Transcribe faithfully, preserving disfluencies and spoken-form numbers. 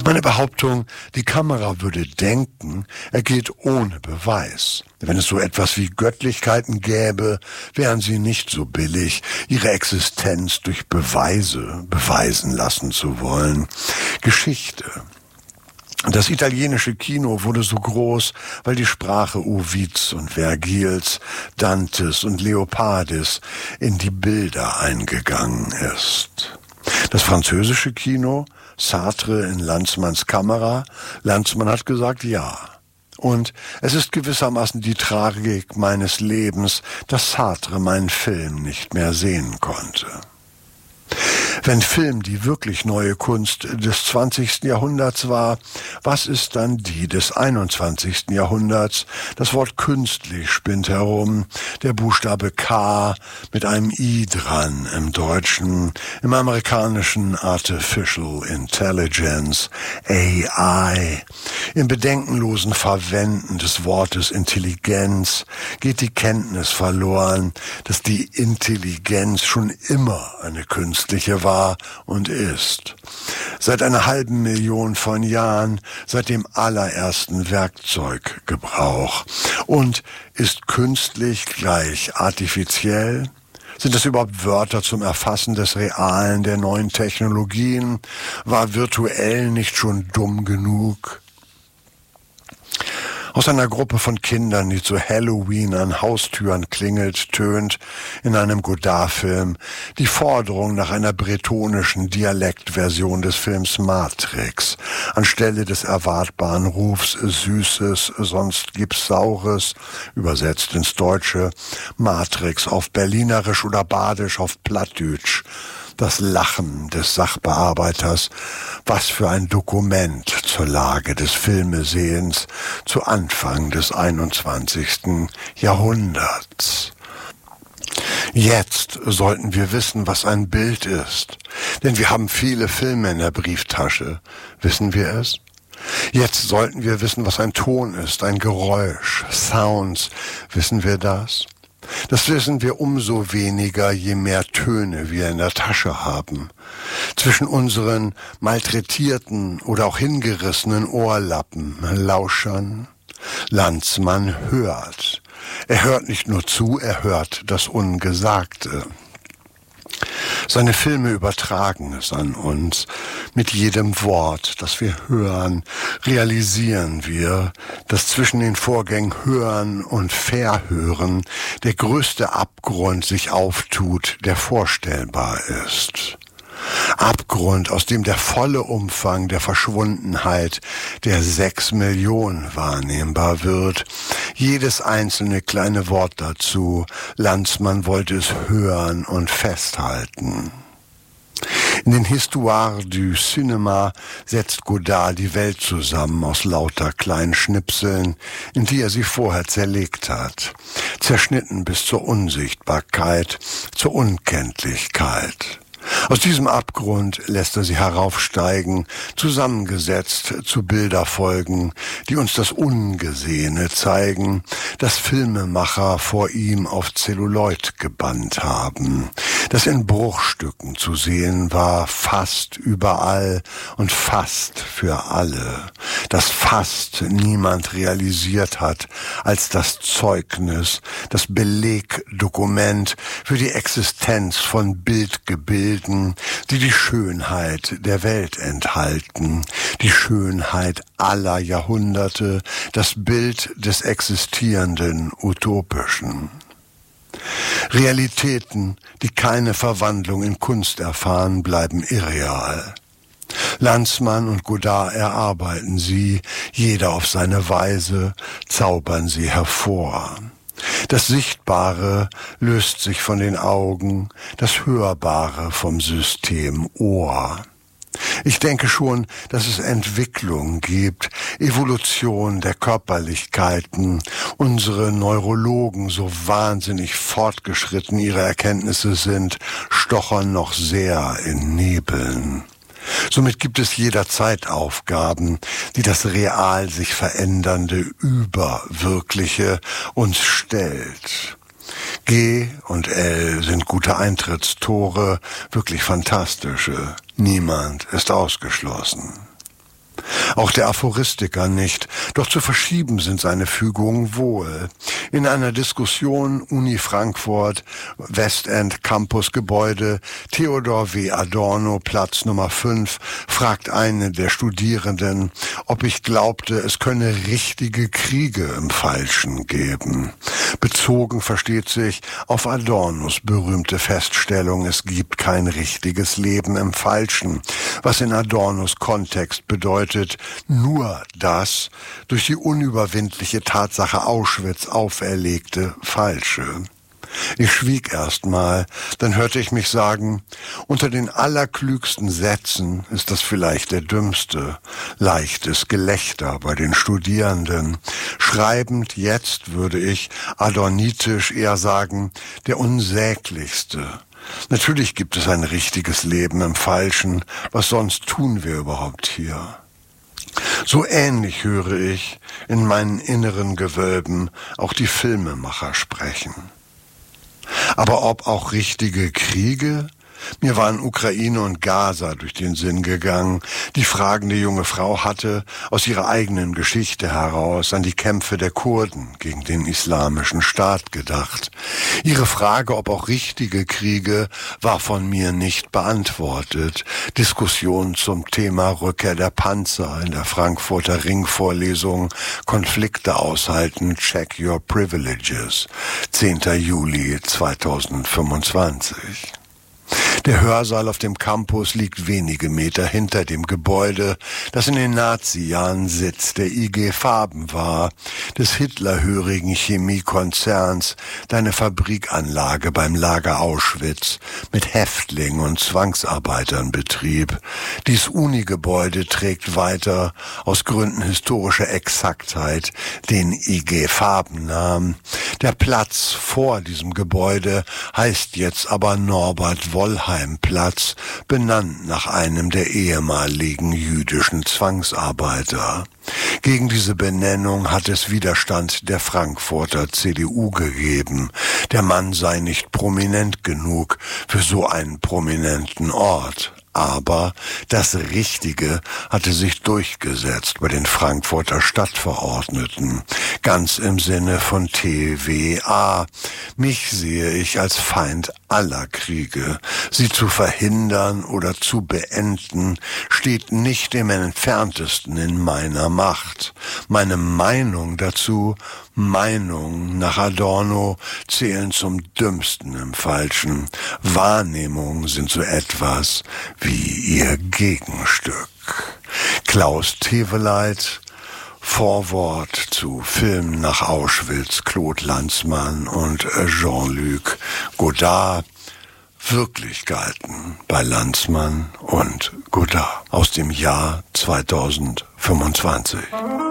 Meine Behauptung, die Kamera würde denken, ergeht ohne Beweis. Wenn es so etwas wie Göttlichkeiten gäbe, wären sie nicht so billig, ihre Existenz durch Beweise beweisen lassen zu wollen. Geschichte. Das italienische Kino wurde so groß, weil die Sprache Ovids und Vergils, Dantes und Leopardis in die Bilder eingegangen ist. Das französische Kino, Sartre in Lanzmanns Kamera, Lanzmann hat gesagt ja. Und es ist gewissermaßen die Tragik meines Lebens, dass Sartre meinen Film nicht mehr sehen konnte. Wenn Film die wirklich neue Kunst des zwanzigsten Jahrhunderts war, was ist dann die des einundzwanzigsten Jahrhunderts? Das Wort künstlich spinnt herum, der Buchstabe K mit einem I dran im Deutschen, im amerikanischen Artificial Intelligence, A I. Im bedenkenlosen Verwenden des Wortes Intelligenz geht die Kenntnis verloren, dass die Intelligenz schon immer eine künstliche war und ist. Seit einer halben Million von Jahren, seit dem allerersten Werkzeuggebrauch. Und ist künstlich gleich artifiziell? Sind das überhaupt Wörter zum Erfassen des Realen der neuen Technologien? War virtuell nicht schon dumm genug? Aus einer Gruppe von Kindern, die zu Halloween an Haustüren klingelt, tönt in einem Godard-Film die Forderung nach einer bretonischen Dialektversion des Films Matrix. Anstelle des erwartbaren Rufs Süßes, sonst gibt's Saures, übersetzt ins Deutsche, Matrix auf Berlinerisch oder Badisch auf Plattdütsch. Das Lachen des Sachbearbeiters, was für ein Dokument zur Lage des Filmesehens zu Anfang des einundzwanzigsten Jahrhunderts. Jetzt sollten wir wissen, was ein Bild ist, denn wir haben viele Filme in der Brieftasche. Wissen wir es? Jetzt sollten wir wissen, was ein Ton ist, ein Geräusch, Sounds. Wissen wir das? Das wissen wir umso weniger, je mehr Töne wir in der Tasche haben. Zwischen unseren malträtierten oder auch hingerissenen Ohrlappen lauschern. Lanzmann hört. Er hört nicht nur zu, er hört das Ungesagte. Seine Filme übertragen es an uns. Mit jedem Wort, das wir hören, realisieren wir, dass zwischen den Vorgängen Hören und Verhören der größte Abgrund sich auftut, der vorstellbar ist. Abgrund, aus dem der volle Umfang der Verschwundenheit der sechs Millionen wahrnehmbar wird. Jedes einzelne kleine Wort dazu. Lanzmann wollte es hören und festhalten. In den Histoires du Cinéma setzt Godard die Welt zusammen aus lauter kleinen Schnipseln, in die er sie vorher zerlegt hat. Zerschnitten bis zur Unsichtbarkeit, zur Unkenntlichkeit. Aus diesem Abgrund lässt er sie heraufsteigen, zusammengesetzt zu Bilderfolgen, die uns das Ungesehene zeigen, das Filmemacher vor ihm auf Zelluloid gebannt haben, das in Bruchstücken zu sehen war, fast überall und fast für alle, das fast niemand realisiert hat als das Zeugnis, das Belegdokument für die Existenz von Bildgebilden, die die Schönheit der Welt enthalten, die Schönheit aller Jahrhunderte, das Bild des Existierenden, Utopischen. Realitäten, die keine Verwandlung in Kunst erfahren, bleiben irreal. Lanzmann und Godard erarbeiten sie, jeder auf seine Weise, zaubern sie hervor. Das Sichtbare löst sich von den Augen, das Hörbare vom System Ohr. Ich denke schon, dass es Entwicklung gibt, Evolution der Körperlichkeiten. Unsere Neurologen, so wahnsinnig fortgeschritten ihre Erkenntnisse sind, stochern noch sehr in Nebeln. Somit gibt es jederzeit Aufgaben, die das real sich verändernde Überwirkliche uns stellt. G und L sind gute Eintrittstore, wirklich fantastische. Niemand ist ausgeschlossen. Auch der Aphoristiker nicht, doch zu verschieben sind seine Fügungen wohl. In einer Diskussion Uni Frankfurt, Westend Campusgebäude, Theodor W. Adorno, Platz Nummer fünf, fragt eine der Studierenden, ob ich glaubte, es könne richtige Kriege im Falschen geben. Bezogen versteht sich auf Adornos berühmte Feststellung, es gibt kein richtiges Leben im Falschen, was in Adornos Kontext bedeutet, nur das durch die unüberwindliche Tatsache Auschwitz auferlegte Falsche. Ich schwieg erst mal, dann hörte ich mich sagen, unter den allerklügsten Sätzen ist das vielleicht der dümmste, leichtes Gelächter bei den Studierenden. Schreibend jetzt würde ich adornitisch eher sagen, der unsäglichste. Natürlich gibt es ein richtiges Leben im Falschen, was sonst tun wir überhaupt hier? So ähnlich höre ich in meinen inneren Gewölben auch die Filmemacher sprechen. Aber ob auch richtige Kriege? Mir waren Ukraine und Gaza durch den Sinn gegangen. Die fragende junge Frau hatte aus ihrer eigenen Geschichte heraus an die Kämpfe der Kurden gegen den islamischen Staat gedacht. Ihre Frage, ob auch richtige Kriege, war von mir nicht beantwortet. Diskussion zum Thema Rückkehr der Panzer in der Frankfurter Ringvorlesung, Konflikte aushalten, check your privileges, zehnter Juli zweitausendfünfundzwanzig. Der Hörsaal auf dem Campus liegt wenige Meter hinter dem Gebäude, das in den Nazi-Jahren Sitz der I G Farben war, des hitlerhörigen Chemiekonzerns, deine Fabrikanlage beim Lager Auschwitz mit Häftlingen und Zwangsarbeitern betrieb. Dies Uni-Gebäude trägt weiter, aus Gründen historischer Exaktheit, den I G Farbennamen. Der Platz vor diesem Gebäude heißt jetzt aber Norbert-Wollheim-Platz, benannt nach einem der ehemaligen jüdischen Zwangsarbeiter. Gegen diese Benennung hat es Widerstand der Frankfurter C D U gegeben. Der Mann sei nicht prominent genug für so einen prominenten Ort. Aber das Richtige hatte sich durchgesetzt bei den Frankfurter Stadtverordneten, ganz im Sinne von T W A. Mich sehe ich als Feind aller Kriege. Sie zu verhindern oder zu beenden, steht nicht im Entferntesten in meiner Macht. Meine Meinung dazu, Meinungen nach Adorno, zählen zum Dümmsten im Falschen. Wahrnehmungen sind so etwas wie ihr Gegenstück. Klaus Teweleit, Vorwort zu Filmen nach Auschwitz, Claude Lanzmann und Jean-Luc Godard, wirklich galten bei Lanzmann und Godard aus dem Jahr zweitausendfünfundzwanzig.